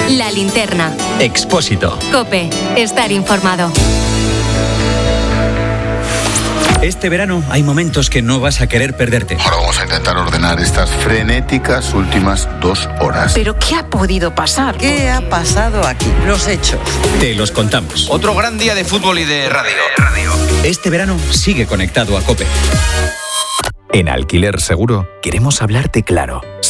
La Linterna. Expósito. COPE. Estar informado. Este verano hay momentos que no vas a querer perderte. Ahora vamos a intentar ordenar estas frenéticas últimas 2 horas. ¿Pero qué ha podido pasar? ¿Qué ha pasado aquí? Los hechos. Te los contamos. Otro gran día de fútbol y de radio. Este verano sigue conectado a COPE. En Alquiler Seguro queremos hablarte claro.